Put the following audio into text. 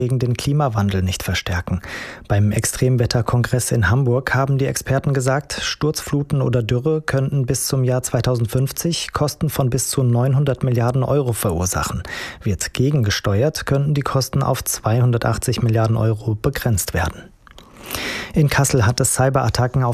gegen den Klimawandel nicht verstärken. Beim Extremwetterkongress in Hamburg haben die Experten gesagt, Sturzfluten oder Dürre könnten bis zum Jahr 2050 Kosten von bis zu 900 Milliarden Euro verursachen. Wird gegengesteuert, könnten die Kosten auf 280 Milliarden Euro begrenzt werden. In Kassel hat es Cyberattacken auf